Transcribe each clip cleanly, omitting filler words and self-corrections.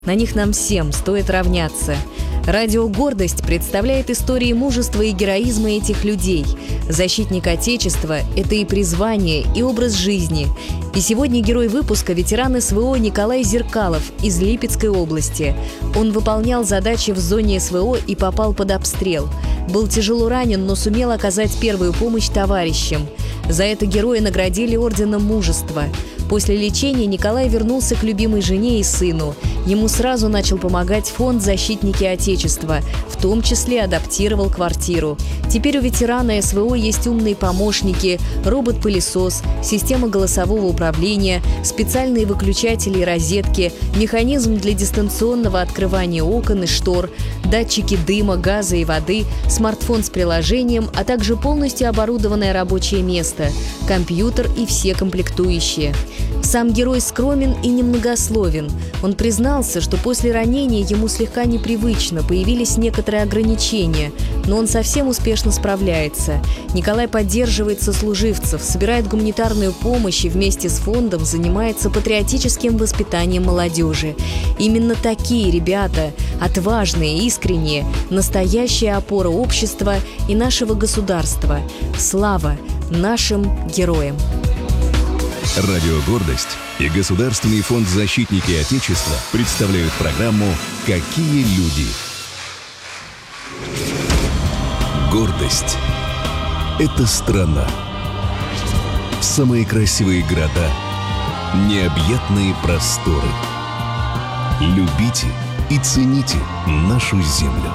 На них нам всем стоит равняться. Радио «Гордость» представляет истории мужества и героизма этих людей. Защитник Отечества – это и призвание, и образ жизни. И сегодня герой выпуска – ветеран СВО Николай Зеркалов из Липецкой области. Он выполнял задачи в зоне СВО и попал под обстрел. Был тяжело ранен, но сумел оказать первую помощь товарищам. За это героя наградили орденом Мужества. После лечения Николай вернулся к любимой жене и сыну. Ему сразу начал помогать фонд «Защитники Отечества», в том числе адаптировал квартиру. Теперь у ветерана СВО есть умные помощники, робот-пылесос, система голосового управления, специальные выключатели и розетки, механизм для дистанционного открывания окон и штор, датчики дыма, газа и воды, смартфон с приложением, а также полностью оборудованное рабочее место, компьютер и все комплектующие. Сам герой скромен и немногословен. Он признался, что после ранения ему слегка непривычно, появились некоторые ограничения, но он совсем успешно справляется. Николай поддерживает сослуживцев, собирает гуманитарную помощь и вместе с фондом занимается патриотическим воспитанием молодежи. Именно такие ребята, отважные, искренние, настоящая опора общества и нашего государства. Слава нашим героям! Радио «Гордость» и Государственный фонд «Защитники Отечества» представляют программу «Какие люди?». Гордость – это страна. Самые красивые города, необъятные просторы. Любите и цените нашу землю.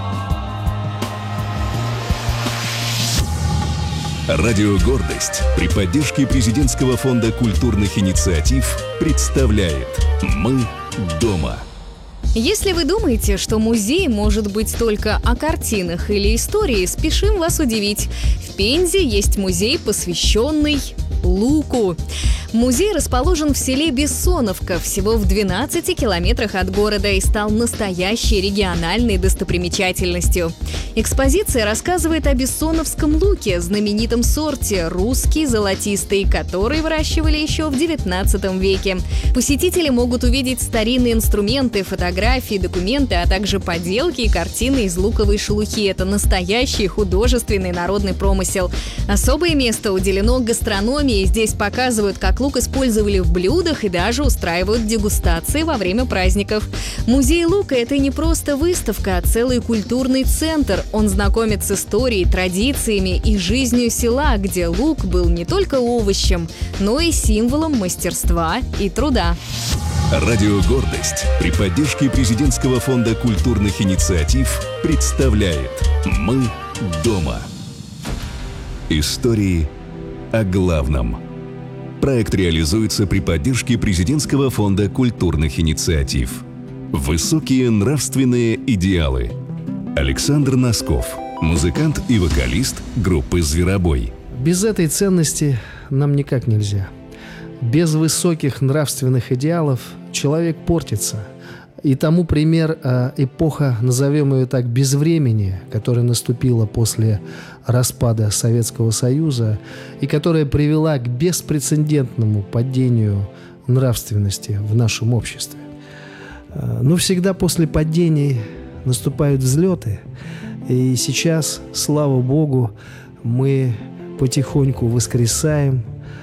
Радио «Гордость» при поддержке Президентского фонда культурных инициатив представляет «Мы дома». Если вы думаете, что музей может быть только о картинах или истории, спешим вас удивить. В Пензе есть музей, посвященный луку. Музей расположен в селе Бессоновка, всего в 12 километрах от города, и стал настоящей региональной достопримечательностью. Экспозиция рассказывает о бессоновском луке, знаменитом сорте русский золотистый, который выращивали еще в 19 веке. Посетители могут увидеть старинные инструменты, фотографии, документы, а также поделки и картины из луковой шелухи. Это настоящий художественный народный промысел. Особое место уделено гастрономии. Здесь показывают, как лук использовали в блюдах и даже устраивают дегустации во время праздников. Музей лука – это не просто выставка, а целый культурный центр. Он знакомит с историей, традициями и жизнью села, где лук был не только овощем, но и символом мастерства и труда. Радио «Гордость» при поддержке Президентского фонда культурных инициатив представляет «Мы дома». Истории о главном. Проект реализуется при поддержке Президентского фонда культурных инициатив. Высокие нравственные идеалы. Александр Носков, музыкант и вокалист группы «Зверобой». Без этой ценности нам никак нельзя. Без высоких нравственных идеалов человек портится. И тому пример эпоха, назовем ее так, безвремени, которая наступила после распада Советского Союза и которая привела к беспрецедентному падению нравственности в нашем обществе. Но всегда после падений наступают взлеты. И сейчас, слава Богу, мы потихоньку воскресаем,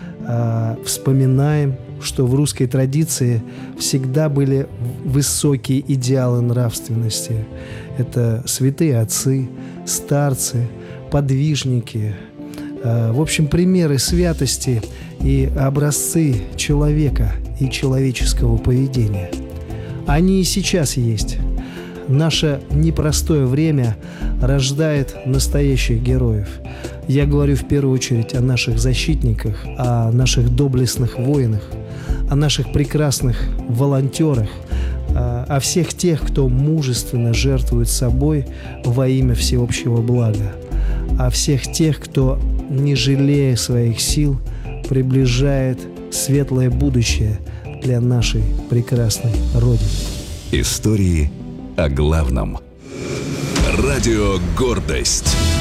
вспоминаем, что в русской традиции всегда были высокие идеалы нравственности. Это святые отцы, старцы, подвижники. В общем, примеры святости и образцы человека и человеческого поведения. Они и сейчас есть. Наше непростое время рождает настоящих героев. Я говорю в первую очередь о наших защитниках, о наших доблестных воинах, о наших прекрасных волонтерах, о всех тех, кто мужественно жертвует собой во имя всеобщего блага, о всех тех, кто, не жалея своих сил, приближает светлое будущее для нашей прекрасной Родины. Истории о главном. Радио «Гордость».